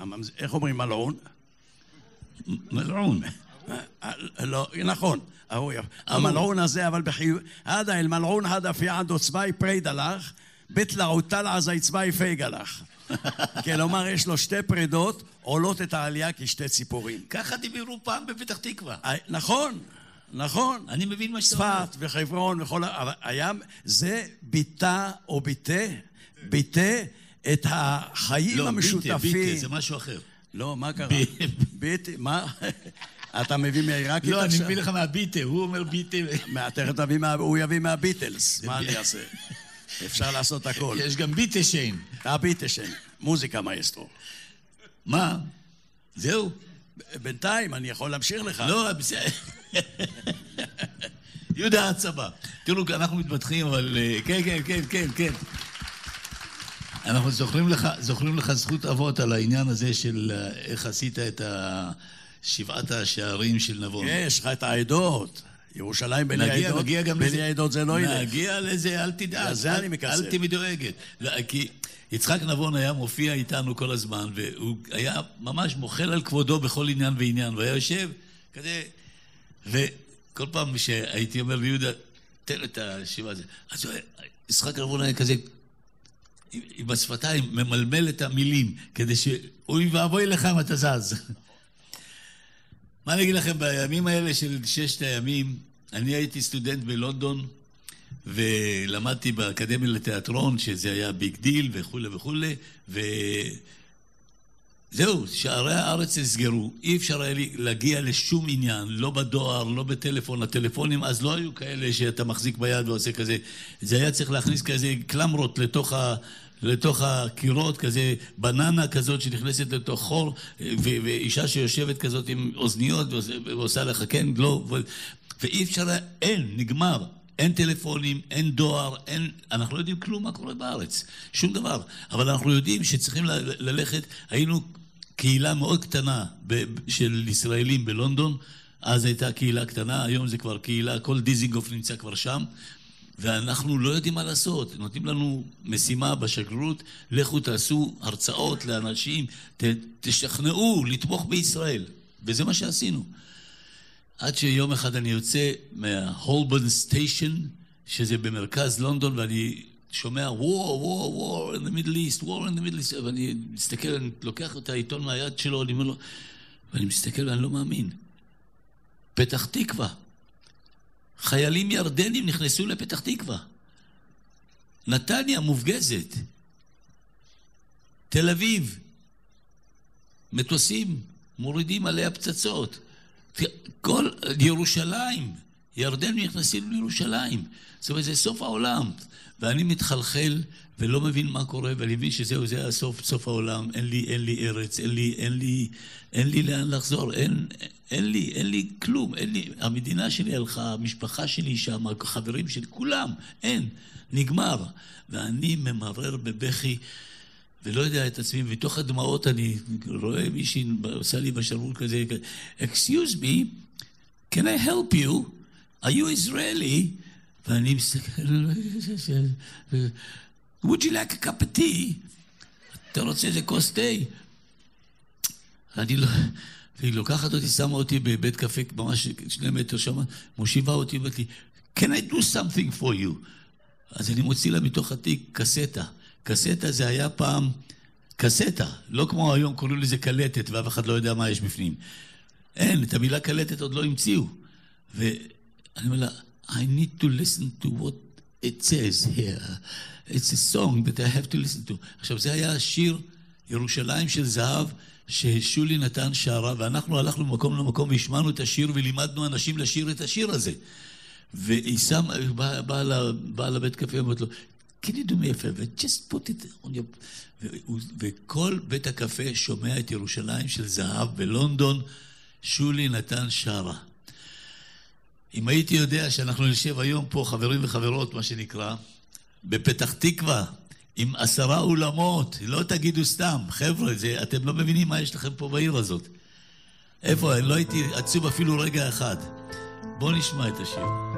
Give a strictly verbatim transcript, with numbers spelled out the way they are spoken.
איך אומרים מלעון? מלעון. לא, נכון. המלעון הזה, אבל בחיוב... هذا الملعون هذا في عنده zwei פרידלך, ביטלה וטלע זי zwei פייגלך. כלומר, יש לו שתי פרידות, עולות את העלייה כשתי ציפורים. ככה דיברו פעם בפתח תקווה. נכון, נכון. אני מבין מה שאתה אומר. צפת וחברון וכל... היה... זה ביטה או ביטה, ביטה את החיים המשותפים. לא, ביטה, ביטה, זה משהו אחר. לא, מה קרה? ביטה, מה? אתה מביא מעיראקית לא, אני מביא לך מהביטה, הוא אומר ביטה. הוא יביא מהביטלס, מה אני אעשה? אפשר לעשות הכל. יש גם ביטה שיין. הביטה שיין, מוזיקה מאסטרו. מה? זהו? בינתיים, אני יכול להמשיך לך. לא, בסדר. יהודה הצבא. תראו, אנחנו מתפתחים, אבל... כן, כן, כן, כן, כן. אנחנו זוכרים לך, זוכרים לך זכות אבות על העניין הזה של איך עשית את שבעת השערים של נבון. יש לך את העדות. ירושלים בלי העדות. בלי העדות זה לא ילך. נגיע לזה, אל תדאג. זה אני מקצר. אל תמיד דואגת. כי יצחק נבון היה מופיע איתנו כל הזמן, והוא היה ממש מוחל על כבודו בכל עניין ועניין, והיה יושב כזה, וכל פעם שהייתי אומר ליהודה, תן את השבעה הזה. אז יצחק נבון היה כזה, עם השפתיים ממלמל את המילים, כדי שאוי ואבוי לך אם אתה זז. מה אני אגיד לכם, בימים האלה של ששת הימים, אני הייתי סטודנט בלונדון, ולמדתי באקדמיה לתיאטרון, שזה היה ביג דיל וכו' וכו', וזהו, שערי הארץ נסגרו, אי אפשר היה להגיע לשום עניין, לא בדואר, לא בטלפון, הטלפונים אז לא היו כאלה שאתה מחזיק ביד ועושה כזה, זה היה צריך להכניס כזה קלמרות לתוך ה... לתוך הקירות, כזה בננה כזאת שנכנסת לתוך חור, ואישה שיושבת כזאת עם אוזניות ועושה לך כן, לא, ואי אפשר, אין, נגמר. אין טלפונים, אין דואר, אין... אנחנו לא יודעים כלום מה קורה בארץ, שום דבר. אבל אנחנו יודעים שצריכים ל- ללכת, היינו קהילה מאוד קטנה ב- של ישראלים בלונדון, אז הייתה קהילה קטנה, היום זה כבר קהילה, כל דיזינגוף נמצא כבר שם, ואנחנו לא יודעים מה לעשות. נותנים לנו משימה בשגרירות, לכו תעשו הרצאות לאנשים, ת- תשכנעו לתמוך בישראל. וזה מה שעשינו. עד שיום אחד אני יוצא מההולבורן סטיישן, שזה במרכז לונדון, ואני שומע, war, war, war in the Middle East, war in the Middle East, ואני מסתכל, אני לוקח את העיתון מהיד שלו, אני אומר לו, ואני מסתכל ואני לא מאמין. פתח תקווה. חיילים ירדנים נכנסו לפתח תקווה. נתניה מופגזת. תל אביב. מטוסים מורידים עליה פצצות. כל ירושלים, ירדן נכנסים לירושלים. זאת אומרת, זה סוף העולם. ואני מתחלחל ולא מבין מה קורה, ואני מבין שזהו, זה הסוף, סוף העולם. אין לי, אין לי ארץ, אין לי, אין לי, אין לי לאן לחזור. אין, אין לי, אין לי כלום. אין לי, המדינה שלי הלכה, המשפחה שלי שם, החברים שלי, כולם, אין. נגמר. ואני ממרר בבכי, ולא יודע את עצמי, בתוך הדמעות אני רואה מישהי עושה לי בשרוול כזה, excuse me, can I help you? are you Israeli? ואני מסתכל, would you like a cup of tea? אתה רוצה איזה כוס תה? אני לא... והיא לוקחת אותי, שמה אותי בבית קפה, ממש שני מטר שם, מושיבה אותי, ואומרת לי, can I do something for you? אז אני מוציא לה מתוך התיק קסטה. קסטה זה היה פעם קסטה, לא כמו היום קוראים לזה קלטת, ואף אחד לא יודע מה יש בפנים. אין, את המילה קלטת עוד לא המציאו. ואני אומר לה, I need to listen to what it says here. It's a song that I have to listen to. עכשיו, זה היה השיר ירושלים של זהב, ששולי נתן שרה, ואנחנו הלכנו ממקום למקום והשמענו את השיר, ולימדנו אנשים לשיר את השיר הזה. והיא שם, באה בא, בא לבית קפה, ואומרת לו, can you do me a favor? just put it on your... ו- וכל בית הקפה שומע את ירושלים של זהב בלונדון, שולי נתן שרה. אם הייתי יודע שאנחנו נשב היום פה, חברים וחברות, מה שנקרא, בפתח תקווה, עם עשרה אולמות, לא תגידו סתם, חבר'ה, זה, אתם לא מבינים מה יש לכם פה בעיר הזאת. איפה? לא הייתי עצוב אפילו רגע אחד. בואו נשמע את השיר.